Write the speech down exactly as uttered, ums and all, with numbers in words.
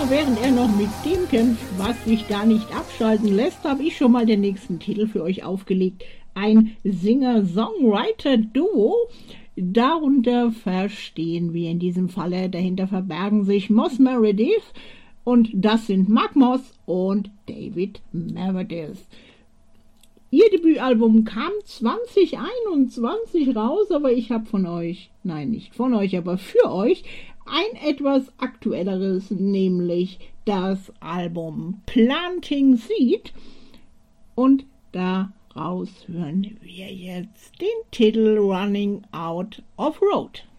während er noch mit dem kämpft, was sich da nicht abschalten lässt, habe ich schon mal den nächsten Titel für euch aufgelegt. Ein Singer-Songwriter-Duo. Darunter verstehen wir in diesem Falle, dahinter verbergen sich Moss Meredith und das sind Mark Moss und David Meredith. Ihr Debütalbum kam zwanzig einundzwanzig raus, aber ich habe von euch, nein nicht von euch, aber für euch ein etwas aktuelleres, nämlich das Album Planting Seed und daraus hören wir jetzt den Titel Running Out of Road.